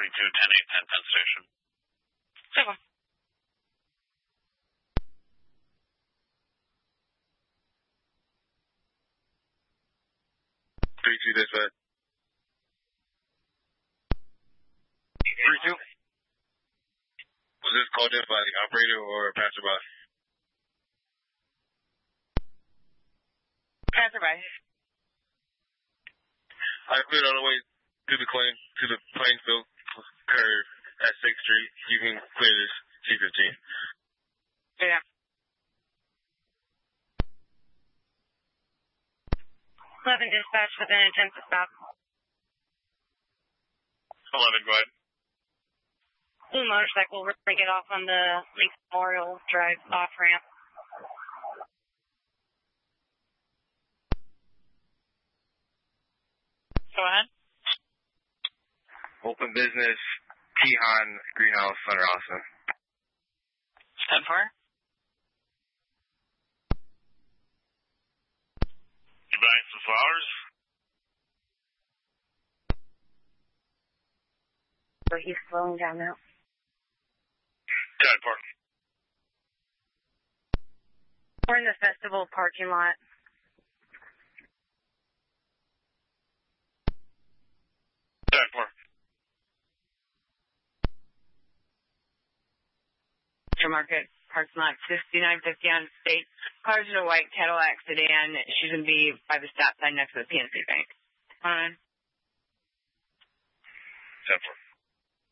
10-8, Penn Station. 7. 3-2 dispatch. 3-2. Was this called in by the operator or a passerby? Passerby. I cleared all the way to the claim, to the Plainsville curve at 6th Street. You can clear this C-15. Yeah. 11 dispatch with an intent to stop. 11, go ahead. Blue motorcycle, we're going to get off on the Lincoln Memorial Drive off-ramp. Go ahead. Open business, Tehan Greenhouse, Thunder Austin. 10-4. You buying some flowers? So he's slowing down now. 10-4. We're in the festival parking lot. Market parking lot 5950 on State. Car's in a white Cadillac sedan. She's going to be by the stop sign next to the PNC Bank. 10-4.